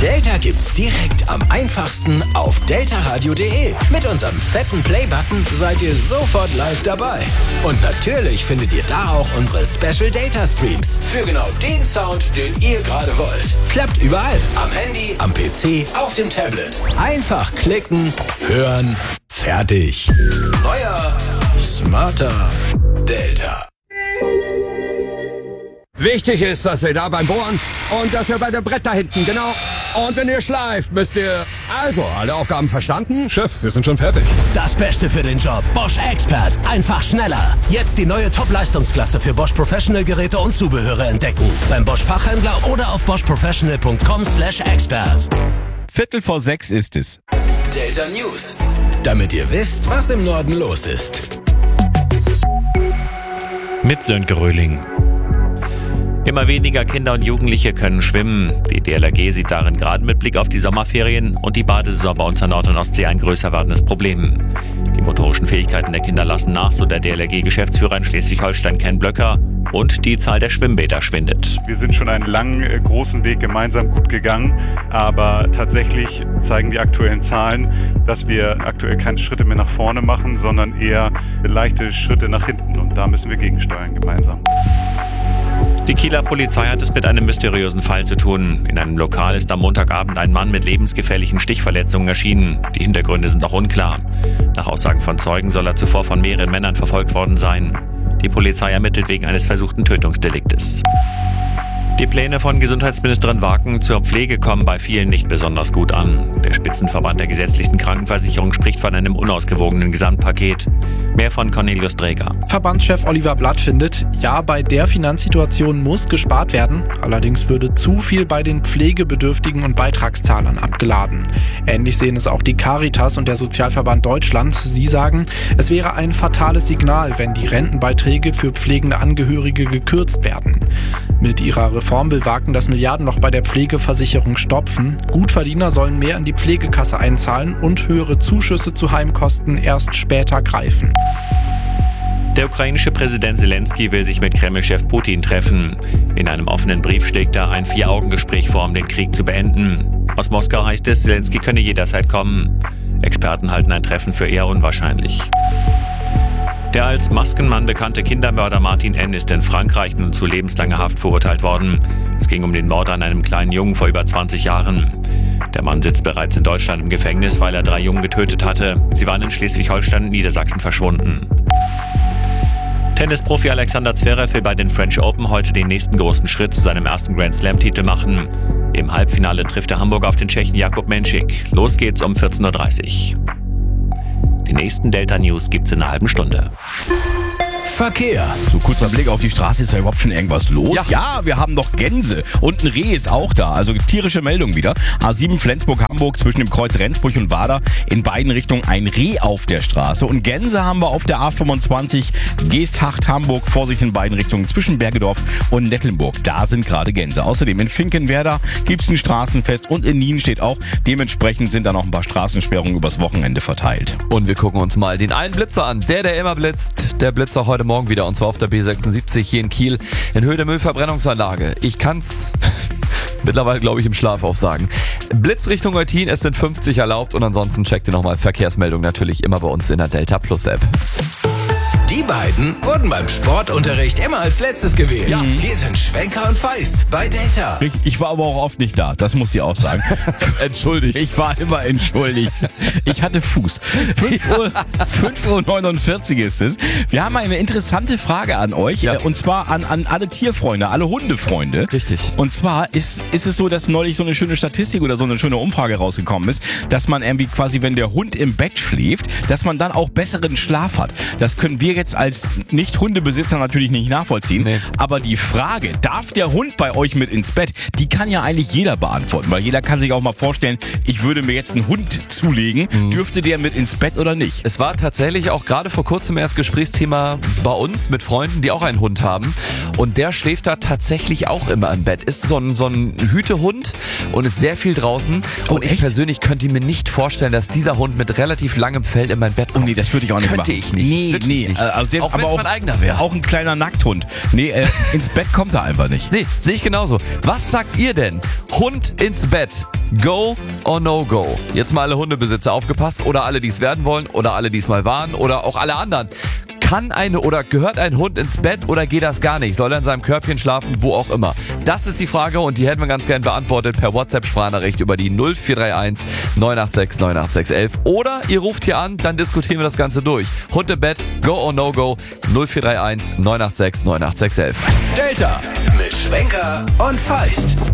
Delta gibt's direkt am einfachsten auf deltaradio.de. Mit unserem fetten Play-Button seid ihr sofort live dabei. Und natürlich findet ihr da auch unsere Special Delta Streams für genau den Sound, den ihr gerade wollt. Klappt überall. Am Handy, am PC, auf dem Tablet. Einfach klicken, hören, fertig. Neuer, smarter Delta. Wichtig ist, dass ihr da beim Bohren und dass ihr bei dem Brett da hinten, genau. Und wenn ihr schleift, müsst ihr... Also, alle Aufgaben verstanden? Chef, wir sind schon fertig. Das Beste für den Job. Bosch Expert. Einfach schneller. Jetzt die neue Top-Leistungsklasse für Bosch Professional Geräte und Zubehöre entdecken. Beim Bosch Fachhändler oder auf boschprofessional.com/expert. 5:45 ist es. Delta News. Damit ihr wisst, was im Norden los ist. Mit Sönke Röhling. Immer weniger Kinder und Jugendliche können schwimmen. Die DLRG sieht darin gerade mit Blick auf die Sommerferien und die Badesaison bei uns an Nord- und Ostsee ein größer werdendes Problem. Die motorischen Fähigkeiten der Kinder lassen nach, so der DLRG-Geschäftsführer in Schleswig-Holstein Ken Blöcker. Und die Zahl der Schwimmbäder schwindet. Wir sind schon einen langen, großen Weg gemeinsam gut gegangen, aber tatsächlich zeigen die aktuellen Zahlen, dass wir aktuell keine Schritte mehr nach vorne machen, sondern eher leichte Schritte nach hinten. Und da müssen wir gegensteuern gemeinsam. Die Kieler Polizei hat es mit einem mysteriösen Fall zu tun. In einem Lokal ist am Montagabend ein Mann mit lebensgefährlichen Stichverletzungen erschienen. Die Hintergründe sind noch unklar. Nach Aussagen von Zeugen soll er zuvor von mehreren Männern verfolgt worden sein. Die Polizei ermittelt wegen eines versuchten Tötungsdeliktes. Die Pläne von Gesundheitsministerin Waken zur Pflege kommen bei vielen nicht besonders gut an. Der Spitzenverband der gesetzlichen Krankenversicherung spricht von einem unausgewogenen Gesamtpaket. Mehr von Cornelius Dreger. Verbandschef Oliver Blatt findet, ja, bei der Finanzsituation muss gespart werden. Allerdings würde zu viel bei den Pflegebedürftigen und Beitragszahlern abgeladen. Ähnlich sehen es auch die Caritas und der Sozialverband Deutschland. Sie sagen, es wäre ein fatales Signal, wenn die Rentenbeiträge für pflegende Angehörige gekürzt werden. Mit ihrer Reform will Waken das Milliardenloch bei der Pflegeversicherung stopfen. Gutverdiener sollen mehr in die Pflegekasse einzahlen und höhere Zuschüsse zu Heimkosten erst später greifen. Der ukrainische Präsident Zelensky will sich mit Kreml-Chef Putin treffen. In einem offenen Brief schlägt er ein 4-Augen-Gespräch vor, um den Krieg zu beenden. Aus Moskau heißt es, Zelensky könne jederzeit kommen. Experten halten ein Treffen für eher unwahrscheinlich. Der als Maskenmann bekannte Kindermörder Martin N. ist in Frankreich nun zu lebenslanger Haft verurteilt worden. Es ging um den Mord an einem kleinen Jungen vor über 20 Jahren. Der Mann sitzt bereits in Deutschland im Gefängnis, weil er 3 Jungen getötet hatte. Sie waren in Schleswig-Holstein und Niedersachsen verschwunden. Tennisprofi Alexander Zverev will bei den French Open heute den nächsten großen Schritt zu seinem ersten Grand Slam-Titel machen. Im Halbfinale trifft der Hamburger auf den Tschechen Jakub Menšík. Los geht's um 14:30 Uhr. Die nächsten Delta News gibt's in einer halben Stunde. Verkehr. So kurzer Blick auf die Straße, ist da überhaupt schon irgendwas los? Ja, wir haben doch Gänse und ein Reh ist auch da, also tierische Meldung wieder. A7 Flensburg-Hamburg zwischen dem Kreuz Rendsburg und Wader, in beiden Richtungen ein Reh auf der Straße. Und Gänse haben wir auf der A25 Geesthacht-Hamburg, Vorsicht in beiden Richtungen zwischen Bergedorf und Nettelnburg. Da sind gerade Gänse. Außerdem in Finkenwerder gibt's ein Straßenfest und in Nienstedt auch. Dementsprechend sind da noch ein paar Straßensperrungen übers Wochenende verteilt. Und wir gucken uns mal den einen Blitzer an, der immer blitzt. Der Blitzer heute Morgen wieder, und zwar auf der B76 hier in Kiel in Höhe der Müllverbrennungsanlage. Ich kann's mittlerweile, glaube ich, im Schlaf aufsagen. Blitz Richtung Eutin, es sind 50 erlaubt und ansonsten checkt ihr nochmal Verkehrsmeldung natürlich immer bei uns in der Delta Plus App. Die beiden wurden beim Sportunterricht immer als letztes gewählt. Ja. Hier sind Schwenker und Feist bei Delta. Ich war aber auch oft nicht da, das muss ich auch sagen. Entschuldigt. Ich war immer entschuldigt. Ich hatte Fuß. 5:49 Uhr ist es. Wir haben eine interessante Frage an euch, und zwar an alle Tierfreunde, alle Hundefreunde. Richtig. Und zwar ist es so, dass neulich so eine schöne Statistik oder so eine schöne Umfrage rausgekommen ist, dass man irgendwie quasi, wenn der Hund im Bett schläft, dass man dann auch besseren Schlaf hat. Das können wir jetzt als Nicht-Hundebesitzer natürlich nicht nachvollziehen. Nee. Aber die Frage, darf der Hund bei euch mit ins Bett, die kann ja eigentlich jeder beantworten, weil jeder kann sich auch mal vorstellen, ich würde mir jetzt einen Hund zulegen, dürfte der mit ins Bett oder nicht? Es war tatsächlich auch gerade vor kurzem erst Gesprächsthema bei uns mit Freunden, die auch einen Hund haben. Und der schläft da tatsächlich auch immer im Bett. Ist so ein Hütehund und ist sehr viel draußen. Und ich persönlich könnte mir nicht vorstellen, dass dieser Hund mit relativ langem Fell in mein Bett kommt. Oh nee, das würde ich auch nicht machen. Könnte ich nicht. Nee. Nicht. Also auch wenn es mein eigener wäre. Auch ein kleiner Nackthund. Nee, ins Bett kommt er einfach nicht. Nee, sehe ich genauso. Was sagt ihr denn? Hund ins Bett. Go or no go? Jetzt mal alle Hundebesitzer aufgepasst oder alle, die es werden wollen oder alle, die es mal waren oder auch alle anderen. Kann eine oder gehört ein Hund ins Bett oder geht das gar nicht? Soll er in seinem Körbchen schlafen, wo auch immer? Das ist die Frage und die hätten wir ganz gern beantwortet per WhatsApp-Sprachnachricht über die 0431 986 98611. Oder ihr ruft hier an, dann diskutieren wir das Ganze durch. Hund im Bett, go or no go, 0431 986 98611. Delta mit Schwenker und Feist.